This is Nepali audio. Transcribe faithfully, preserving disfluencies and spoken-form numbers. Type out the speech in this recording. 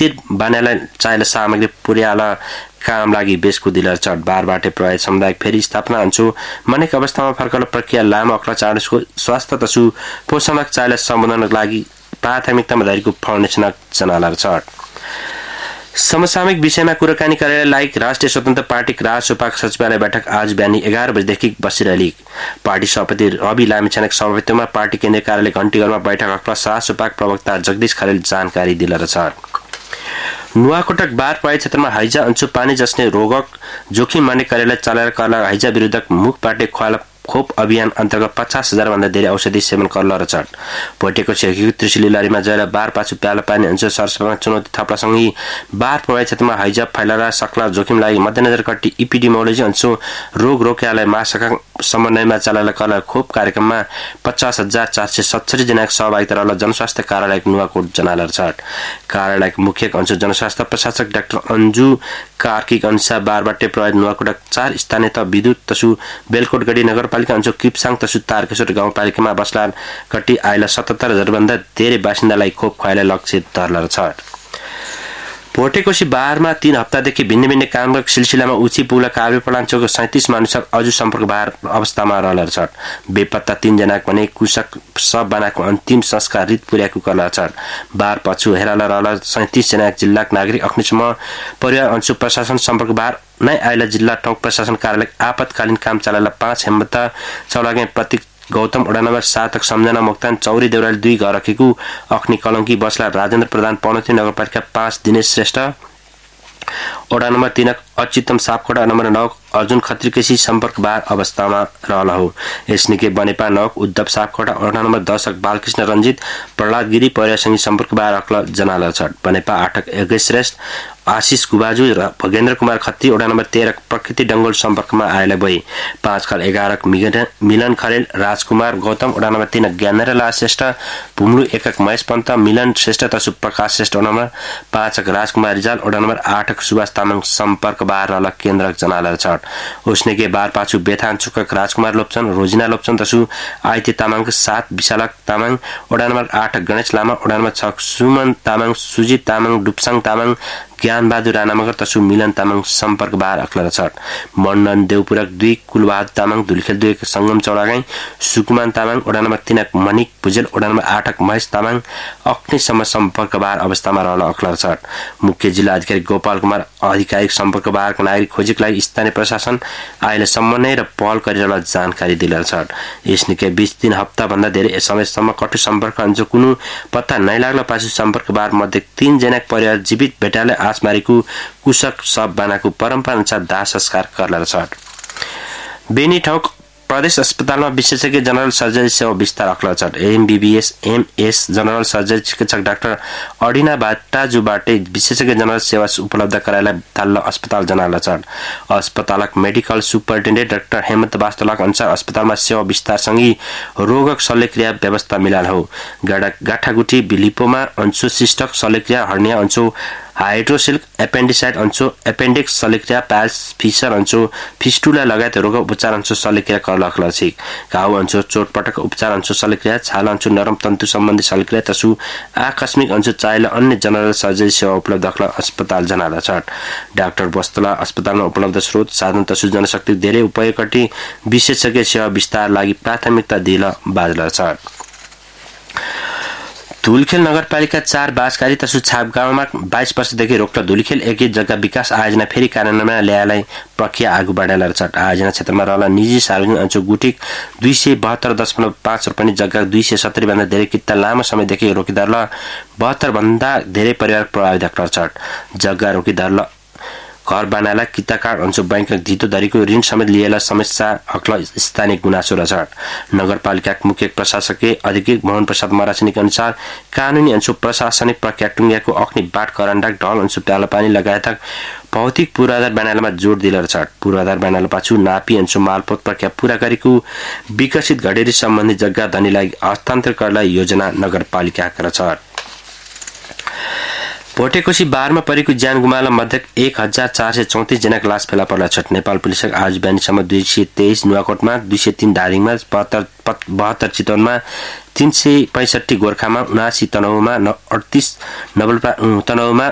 स्थिर बनाएला चाहिने सामग्री पुर्याल काम लागि बेसको दिलर चट बारबाटे प्रभावित समुदाय फेरि स्थापना अन्छु मनेक अवस्थामा फर्कल प्रक्रिया लामो अक्ला चाडसको स्वास्थ्य तसु पोषणक चाहिने सम्बन्धनका लागि प्राथमिकतामा धरेको फाउन्डेसन जनालार चट समसामयिक विषयमा कुराकानी गरेर लाइक राष्ट्रिय स्वतन्त्र पार्टी राजसभाको सचिवालय बैठक आज बिहान एघार बजेदेखि बसिरहली पार्टी सभापति रवि लामिछानेको सभापतित्वमा पार्टी केन्द्रीय कार्यालय घण्टीघरमा बैठक अख्ला राजसभाका प्रवक्ता जगदीश खरेल जानकारी दिलार छ नुवाकोटक बार प्रभावित क्षेत्रमा हैजा अन्चु पानी जस्ने रोगक जोखिम मान्ने कार्यालय चलाएर कर्ला हैजा विरुद्धक मुख पाटे खुवाला खोप अभियान अन्तर्गत पचास हजार भन्दा धेरै औषधि सेवन गर्ल र चट भोटेको छेकी त्रिशुलीलारीमा जएर बार पाछु प्याला पानी अन्चु सरसफाइमा चुनौती थप्लासँगै बार प्रभावित क्षेत्रमा हैजा फैलाएर सक्ला जोखिम लागि मध्यनजर कट्टी इपिडेमियोलोजी अन्चु रोग रोक्यालय महाशाखा समन्वयमा चलाएर कर्ला खोप कार्यक्रममा पचास हजार चार सय सत्तरी जनाको सहभागिता रहल जनस्वास्थ्य कार्यालय नुवाकोट जनालर छट कार्यालयको मुख्य अन्चु जनस्वास्थ्य प्रशासक डाक्टर अन्जु कार्कीक अनुसार बारबाटे प्रभावित नुवाकोटक चार स्थानीय त विद्युत तसु बेलकोटगढी नगरपालिका अन्चु किपसाङ तसु तारकेश्वर गाउँपालिकामा बस्ला कट्टी आइला सतहत्तर हजार भन्दा धेरै बासिन्दालाई खोप खुवाइला लक्षित धरल छ भोटेकोशी बारमा तीन हप्तादेखि भिन्न भिन्न कामका सिलसिलामा उची पुला काव्य पलाञ्चोको सैंतीस मानिसहरू अझ सम्पर्क बार अवस्थामा रहल छ बेपत्ता तीन जनाको भने कुशक सब बनाएको अन्तिम संस्कार रित पुर्याएको कला छ बार पछु हेराल रहल सैंतीस जना जिल्ला नागरिक अग्निशम परिवार अंशु प्रशासन सम्पर्क बार नै आइला जिल्ला टोक प्रशासन कार्यालय आपतकालीन काम चलाला पाँच हेमता चौलागे प्रतीक गौतम वडा नम्बर सात सम्झना मोक्तान चौरी देउराली दुई घर राखेको अग्नि कलंकी बसला राजेन्द्र प्रधान पनौती नगरपालिका पाँच दिनेश श्रेष्ठ वडा नम्बर तीन अच्युतम सापकोटा नम्बर नौ अर्जुन खत्रीकेसी सम्पर्क बार अवस्थामा रहल हो यसनिके बनेपा नौ उद्धव सापकोटा वडा नम्बर दस बालकृष्ण रञ्जित प्रहलाद गिरी परिवारसँगै सम्पर्क बार अक्ल जनाल छ बनेपा आठ योगेश श्रेष्ठ आशिष गुबाजु र भगेन्द्र कुमार खत्री वडा नम्बर तेह्र प्रकृति डंगोल सम्पर्कमा आएला भई पाँच खल एघार मिलन खरेल राजकुमार गौतम वडा नम्बर तीन ज्ञानेन्द्र श्रेष्ठ भुम्लु एकक महेश पन्त मिलन श्रेष्ठ तसु प्रकाश श्रेष्ठ वडा नम्बर पाँच राजकुमार रिजाल वडा नम्बर आठ सुभाष तामाङ सम्पर्क बार रहल केन्द्र जनाल छ उसनेके बार पाछु बेथान चुकक राजकुमार लोप्चन रोजिना लोप्चन तसु आइते तामाङको सात विशालक तामाङ वडा नम्बर आठ गणेश लामा वडा नम्बर छ सुमन तामाङ सुजित तामाङ डुप्साङ तामाङ ज्ञान बहादुर राणामगर तसु मिलन तामाङ सम्पर्क बार अक्लर छ मण्डन देवपुरक दुई कुलबहादुर तामाङ धुलखेल दुई संगम चौडागाई सुकुमान तामाङ वडा नम्बर तीन मणिक भुजेल वडा नम्बर आठ महेश तामाङ अग्निसम्म सम्पर्क बार अवस्थामा रहल अक्लर छ मुख्य जिल्ला अधिकारी गोपाल कुमार आधिकारिक सम्पर्क बार नागरिक खोजीको लागि स्थानीय प्रशासन आइले समन्वय र पहल गरिरहेको जानकारी दिलार छ यसनिके बीस तीन हप्ता भन्दा धेरै समयसम्म कटु सम्पर्क अन्जो कुनु पत्ता नै लाग्ला पाछु सम्पर्क बार मध्ये तीन जना परिवार जीवित भेटाले आसमारीको कुशक सब बनाको परम्परा अनुसार दाह संस्कार गर्ला छ बेनी ठाउँ प्रदेश अस्पतालमा विशेषज्ञ जनरल सर्जरी सेवा विस्तार अक्ल छ एमबीबीएस एमएस जनरल सर्जरी चिकित्सक डाक्टर अडिना बाटाजुबाटे विशेषज्ञ जनरल सेवा उपलब्ध गराएला थाल्ल अस्पताल जनाल छ अस्पतालक मेडिकल सुपरिन्टेन्डेन्ट डाक्टर हेमन्त वास्तवलाक अनुसार अस्पतालमा सेवा विस्तारसँगै रोगक शल्यक्रिया व्यवस्था मिलाल हो गाठागुठी लिपोमा अंशु सिस्टक शल्यक्रिया हर्निया अंशु हाइड्रोसिल्क एपेन्डिसाइड अंशु एपेन्डिक्स शल्यक्रिया प्याल्स फिसर अंशु फिस्टुला लगायत रोग उपचार अंशु शल्यक्रिया कर्लक्ल छिक घाउ अंशु चोटपटक उपचार अंशु शल्यक्रिया छाल अंशु नरम तन्तु सम्बन्धी शल्यक्रिया तसु आकस्मिक अंशु चाहिए अन्य जनरल सर्जरी सेवा उपलब्ध अक्ल अस्पताल जनाला छ डाक्टर वस्तुला अस्पतालमा उपलब्ध स्रोत साधन तसु जनशक्ति धेरै उपयोगकटी विशेषज्ञ सेवा विस्तार लागि प्राथमिकता दिल बाजला छ धुलखेल नगरपालिका चार बासकारी तसु छाप गाउँमा बाइस वर्षदेखि रोक्न धुलखेल एकै जग्गा विकास आयोजना फेरि कार्यान्वयनमा ल्याएलाई प्रक्रिया आगू बढाइला छ आयोजना क्षेत्रमा रहल निजी सार्वजनिक अंशु गुटिक दुई सय बहत्तर दशमलव पाँच रुपियाँ जग्गा दुई सय सत्तरी भन्दा धेरै किता लामो समयदेखि रोकिदारल बहत्तर भन्दा धेरै परिवार प्रभावित अक्ल छ जग्गा रोकिदारल घर बनाला किता कार्ड अंशु बैंक धितो धरीको ऋण समेत लिएला समस्या अक्ल स्थानीय गुनासो र छ नगरपालिका मुख्य प्रशासकीय अधिकृत मोहन प्रसाद मरासिनीका अनुसार कानुनी अंशु प्रशासनिक प्रक्रिया टुङ्ग्याको अग्नि बाट करण्डाक ढल अंशु प्याला पानी लगायत भौतिक पूर्वाधार बनालामा जोड दिलर छ पूर्वाधार बनाला पाछु नापी अंशु मालपोत प्रक्रिया पूरा गरेको विकसित घडेरी सम्बन्धी जग्गा धनीलाई हस्तान्तरण गर्न योजना नगरपालिका छ भोटेकोशी बारमा परेको ज्यान गुमाला मध्ये एक हजार चार सय चौतिस जनाको लास फेला पर्ला छ नेपाल पुलिसले आज बिहानसम्म दुई सय तेइस नुवाकोटमा दुई सय तीन दारिङमा बहत्तर चितवनमा तीन सय पैंसठी गोर्खामा उनासी तनहुमा अडतीस नवलपा तनहुमा